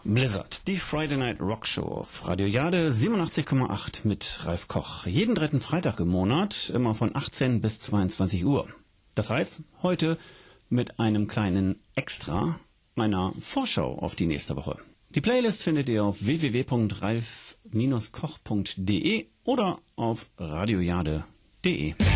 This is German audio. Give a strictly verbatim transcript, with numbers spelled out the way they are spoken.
Blizzard, die Friday Night Rock Show auf Radio Jade siebenundachtzig Komma acht mit Ralf Koch. Jeden dritten Freitag im Monat, immer von achtzehn bis zweiundzwanzig Uhr. Das heißt, heute mit einem kleinen Extra, einer Vorschau auf die nächste Woche. Die Playlist findet ihr auf w w w punkt ralf Bindestrich koch punkt de oder auf radiojade punkt de.